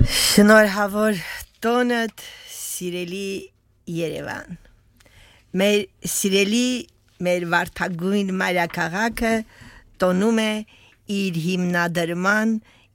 Շնորհավոր տոնդ սիրելի Երևան Մեր սիրելի մեր վարդագույն մայրաքաղաքը տոնում է իր հիմնադրման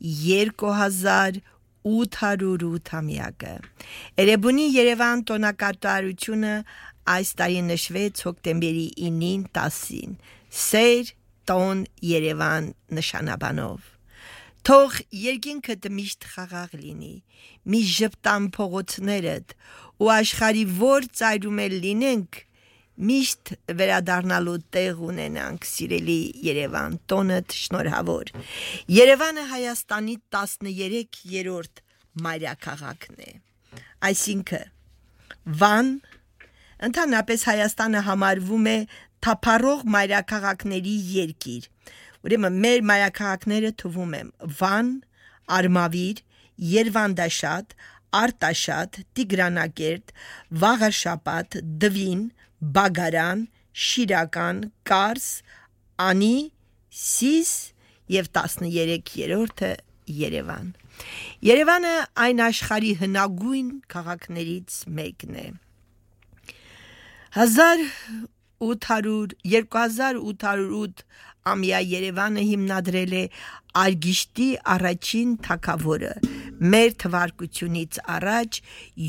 2800-ամյակը Էրեբունի Երևան տոնակատարությունը այս տարի նշվեց հոկտեմբերի 9-ին 10-ին Սեր տոն Երևան նշանաբանով Թող երկինքդ միշտ խաղաղ լինի, մի ժպտան փողոցներդ ու աշխարի որ ծայրում էլ լինենք, միշտ վերադառնալու տեղ ունենանք, սիրելի Երևան, տոնդ շնորհավոր։ Երևանը Հայաստանի 13-րդ մայրաքաղաքն է, այսինքն Վան, ընդհանրապես Հայաստանը համարվում է թափառող մայրաքաղաքների երկիր, Ուրեմն մեր մայրաքաղաքները թվում են Վան, Արմավիր, Երվանդաշատ, Արտաշատ, Տիգրանակերտ, Վաղարշապատ, Դվին, Բագարան, Շիրական, Կարս, Անի, Սիս և 13-րդը Երևան։ Երևանը այն աշխարհի հնագույն քաղաքներից մեկն է։ 2808 ամյա Երևանը հիմնադրել է Արգիշտի առաջին թագավորը մեր թվարկությունից առաջ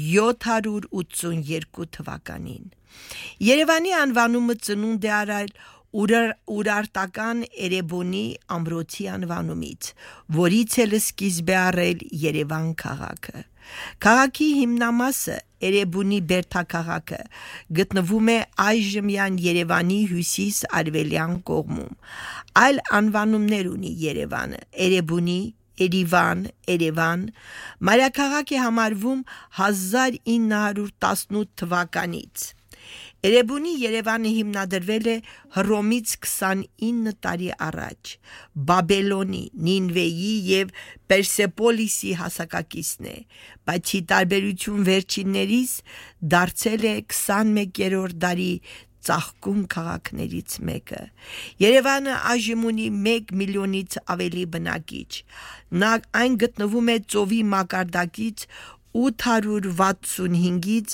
782 թվականին։ Երևանի անվանումը ծնունդ է առել Ուրարտական Էրեբունի ամրոցի անվանումից, որից էլ սկիզբ է առել Երևան քաղաքը։ Քաղաքի հիմնամասը Էրեբունի բերդաքաղաքը գտնվում է այժմյան Երևանի հյուսիս-արևելյան կողմում։ Այլ անվանումներ ունի Երևանը՝ Էրեբունի, Երևան, մայրաքաղաք է համարվում 1918 թվականից։ Էրեբունի Երևանը հիմնադրվել է Հռոմից 29 տարի առաջ, Բաբելոնի, Նինվեի և Պերսեպոլիսի հասակակիցն է, բայց ի տարբերություն վերջիններիս դարձել է 21-րդ դարի ծաղկուն քաղաքներից մեկը։ Երևանը այժմ ունի 1 միլիոնից ավելի բնակիչ։ Այն գտնվում է ծովի մակարդակից 865-ից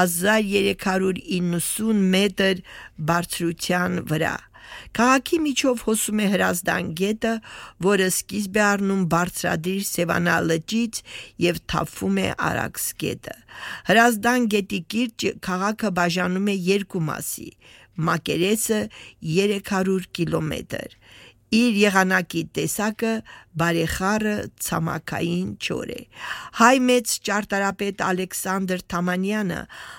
1390 մետր բարձրության վրա։ Քաղաքի միջով հոսում է Հրազդան գետը, որը սկիզբ է առնում բարձրադիր Սևանա լճից և թափվում է Արաքս գետը։ Հրազդան գետի կիրճ քաղաքը բաժանում է երկու մասի, մակերեսը 300 կիլոմետր։ Իր եղանակի տեսակը բարեխառը ցամաքային չոր է։ Հայ մեծ ճարտարապետ Ալեքսանդր Թամանյանը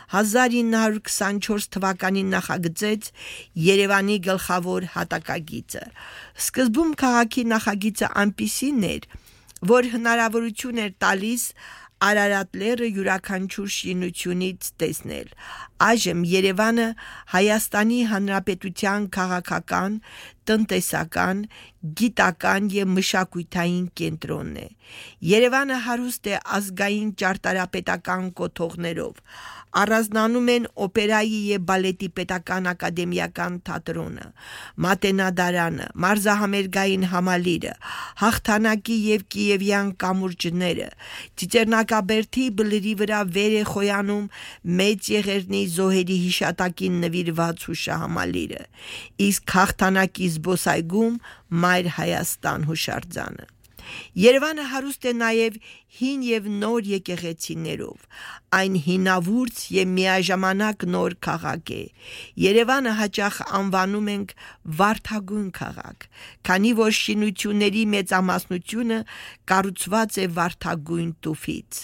1924 թվականին նախագծեց Երևանի գլխավոր հատակագիծը։ Սկզբում քաղաքի նախագիծը այնպիսին էր, որ հնարավորություն էր տալիս Արարատ լեռը յուրաքանչյուր շինությունից տեսնել։ Այժմ Երևանը Հայաստանի Հանրապետության քաղաքական, տնտեսական, գիտական և մշակութային կենտրոնն է։ Երևանը հարուստ է ազգային ճարտարապետական կոթողներով։ Առանձնանում են օպերայի և բալետի պետական ակադեմիական թատրոնը, Մատենադարանը, մարզահամերգային համալիրը, Հաղթանակի և Կիևյան կամուրջները, Ծիծեռնակաբերդի բլրի վրա վեր է խոյանում Մեծ Եղեռնի զոհերի հիշատակին նվիրված հուշահամալիրը, իսկ Հաղթանակի զբոսայգում Մայր Հայաստան հուշարձանը։ Երևանը հարուստ է նաև հին և նոր եկեղեցիներով, այն հինավուրց և միաժամանակ նոր քաղաք է։ Երևանը հաճախ անվանում ենք վարդագույն քաղաք, քանի որ շինությունների մեծամասնությունը կառուցված է վարդագույն տուֆից։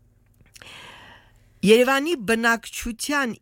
Երևանի բնակչության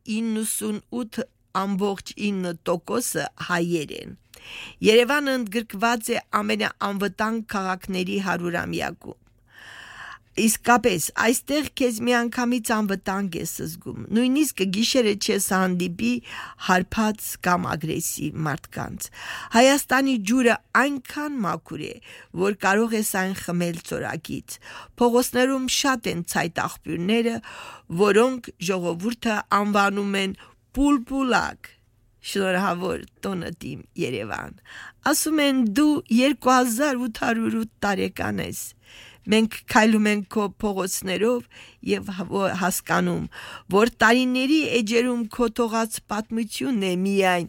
98.9%-ը հայեր են։ Երևանը ընդգրկված է ամենաանվտանգ քաղաքների 100-ամյակում։ Իսկապես, այստեղ քեզ միանգամից անվտանգ ես զգում, նույնիսկ գիշերը չես հանդիպի հարբած կամ ագրեսիվ մարդկանց։ Հայաստանի ջուրը այնքան մաքուր է, որ կարող ես այն խմել ծորակից։ Փողոցներում շատ են ցայտ աղբյուրները, որոնք ժողովուրդը անվանում են պուլպուլակ։ Շնորհավոր տոնդ իմ Երևան։ Ասում են դու 2808 տարեկան ես։ Մենք քայլում ենք քո փողոցներով եւ հասկանում, որ տարիների էջերում քո թողած պատմությունն է միայն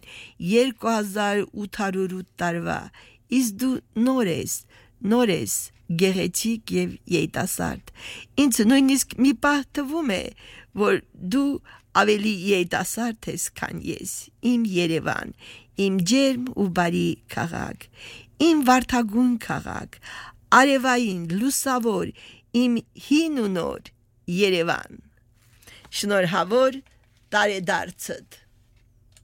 2808 տարվա, իսկ դու նոր ես, գեղեցիկ եւ երիտասարդ։ Ինձ նույնիսկ մի պահ թվում է, որ դու ավելի երիտասարդ ես, քան ես, իմ Երևան, իմ ջերմ ու բարի քաղաք, իմ վարդագույն քաղաք, արևային, լուսավոր, իմ հին ու նոր Երևան։ Շնորհավոր տարեդարձդ։